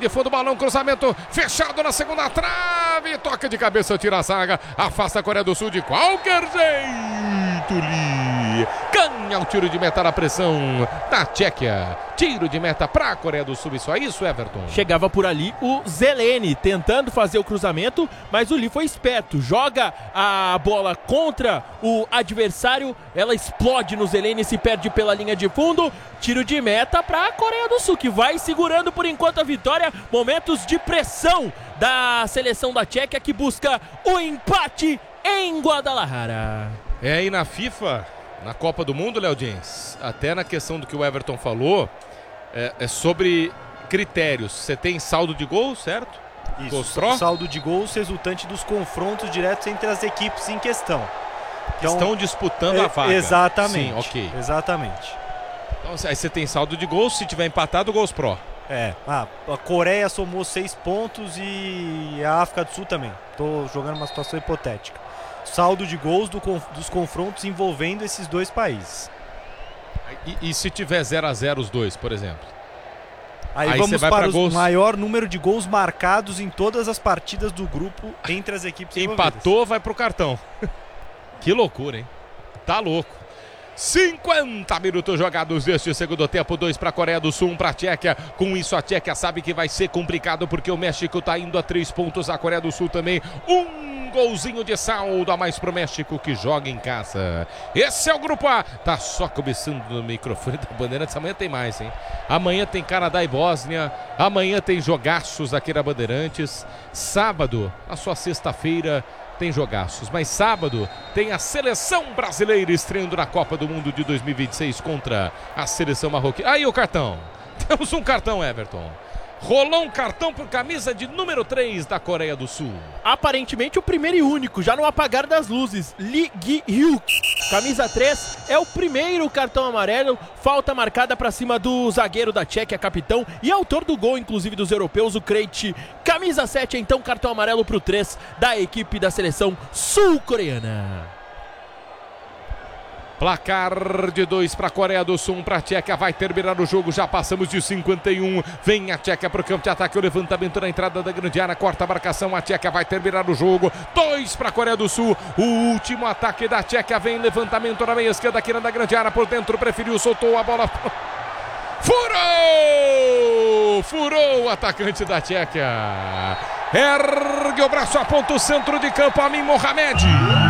de fundo, balão, cruzamento fechado na segunda trave, toca de cabeça, tira a zaga, afasta a Coreia do Sul de qualquer jeito, Lee ganha o tiro de meta na pressão da Tchequia, tiro de meta para a Coreia do Sul, isso, Everton. Chegava por ali o Zeleny tentando fazer o cruzamento, mas o Lee foi esperto, joga a bola contra o adversário, ela explode no Zeleny e se perde pela linha de fundo, tiro de meta para a Coreia do Sul, que vai segurando por enquanto a vitória, momentos de pressão da seleção da Tchequia que busca o empate em Guadalajara. É aí na FIFA, na Copa do Mundo, Léo Jens, até na questão do que o Everton falou, é sobre critérios. Você tem saldo de gols, certo? Isso, saldo de gols resultante dos confrontos diretos entre as equipes em questão. Então, estão disputando a vaga. Exatamente. Sim, ok. Exatamente. Então, aí você tem saldo de gols, se tiver empatado, gols pró. A Coreia somou 6 pontos e a África do Sul também. Estou jogando uma situação hipotética. Saldo de gols dos confrontos envolvendo esses dois países. E se tiver 0-0 os dois, por exemplo? Aí vamos para o maior número de gols marcados em todas as partidas do grupo entre as equipes envolvidas. Empatou, vai pro cartão. Que loucura, hein? Tá louco. 50 minutos jogados deste segundo tempo, 2 para a Coreia do Sul, 1 para a Tchequia. Com isso a Tchequia sabe que vai ser complicado porque o México tá indo a 3 pontos, a Coreia do Sul também. Golzinho de saldo a mais pro México que joga em casa. Esse é o grupo A. Tá só começando no microfone da Bandeirantes. Amanhã tem mais, hein? Amanhã tem Canadá e Bósnia. Amanhã tem jogaços aqui na Bandeirantes. Sábado, na sua sexta-feira, tem jogaços. Mas sábado tem a seleção brasileira estreando na Copa do Mundo de 2026 contra a seleção marroquina. Aí o cartão. Temos um cartão, Everton. Rolou um cartão por camisa de número 3 da Coreia do Sul. Aparentemente o primeiro e único, já no apagar das luzes. Lee Gi-hyuk, camisa 3, é o primeiro cartão amarelo. Falta marcada para cima do zagueiro da Tchequia, capitão e autor do gol, inclusive dos europeus, o Krejci. Camisa 7, então cartão amarelo para o 3 da equipe da seleção sul-coreana. Placar de 2 para a Coreia do Sul, 1 para a Tchequia. Vai terminar o jogo, já passamos de 51. Vem a Tchequia para o campo de ataque. O levantamento na entrada da grande área. Corta a marcação. A Tchequia vai terminar o jogo. 2 para a Coreia do Sul. O último ataque da Tchequia. Vem levantamento na meia esquerda aqui na grande área. Por dentro, preferiu, soltou a bola. Furou! Furou o atacante da Tchequia. Ergue o braço, aponta o centro de campo. Amin Mohamed.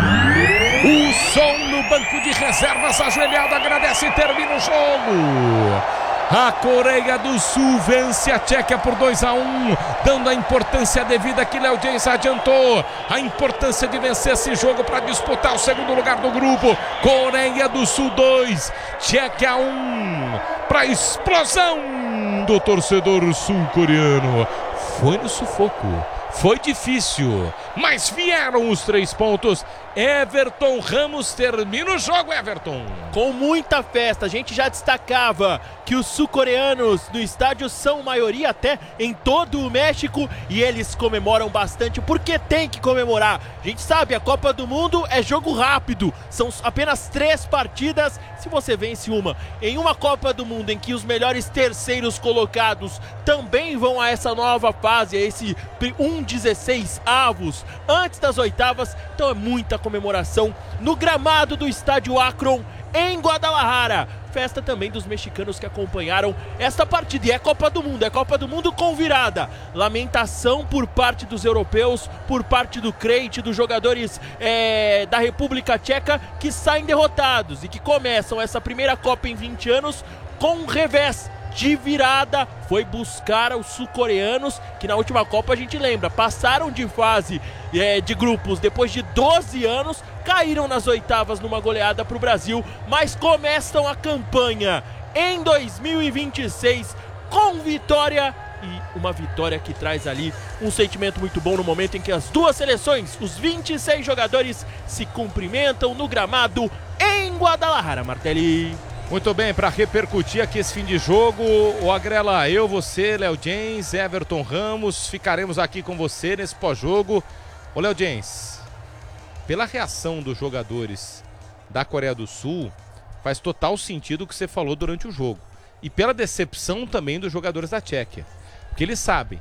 O som no banco de reservas, ajoelhado, agradece e termina o jogo. A Coreia do Sul vence a Tchequia por 2-1, dando a importância devida que Léo Jens adiantou. A importância de vencer esse jogo para disputar o segundo lugar do grupo. Coreia do Sul 2, Tchequia 1. Para a explosão do torcedor sul-coreano. Foi no sufoco. Foi difícil, mas vieram os 3 pontos. Everton Ramos termina o jogo, Everton. Com muita festa, a gente já destacava que os sul-coreanos no estádio são maioria até em todo o México e eles comemoram bastante porque tem que comemorar. A gente sabe, a Copa do Mundo é jogo rápido, são apenas 3 partidas. Se você vence uma em uma Copa do Mundo em que os melhores terceiros colocados também vão a essa nova fase, a esse 1/16 avos antes das oitavas, então é muita comemoração no gramado do estádio Akron em Guadalajara. Festa também dos mexicanos que acompanharam esta partida. E é Copa do Mundo com virada. Lamentação por parte dos europeus, por parte do Krejci, dos jogadores da República Tcheca que saem derrotados e que começam essa primeira Copa em 20 anos com um revés. De virada, foi buscar os sul-coreanos, que na última Copa a gente lembra, passaram de fase de grupos depois de 12 anos, caíram nas oitavas numa goleada para o Brasil, mas começam a campanha em 2026 com vitória, e uma vitória que traz ali um sentimento muito bom no momento em que as duas seleções, os 26 jogadores, se cumprimentam no gramado em Guadalajara, Martelli. Muito bem, para repercutir aqui esse fim de jogo, o Agrela, eu, você, Léo Jens, Everton Ramos, ficaremos aqui com você nesse pós-jogo. Ô Léo Jens, pela reação dos jogadores da Coreia do Sul, faz total sentido o que você falou durante o jogo. E pela decepção também dos jogadores da Tchequia. Porque eles sabem